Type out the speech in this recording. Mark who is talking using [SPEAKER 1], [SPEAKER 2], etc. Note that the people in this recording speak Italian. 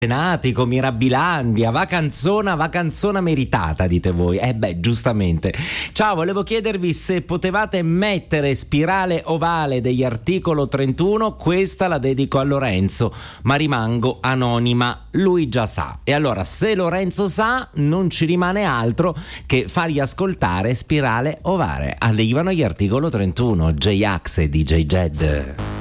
[SPEAKER 1] Natico, Mirabilandia, vacanzona meritata, dite voi. Giustamente. Ciao, volevo chiedervi se potevate mettere spirale ovale degli Articolo 31, questa la dedico a Lorenzo, ma rimango anonima, lui già sa. E allora, se Lorenzo sa, non ci rimane altro che fargli ascoltare spirale ovale. Arrivano gli Articolo 31, J-Ax e DJ Jed.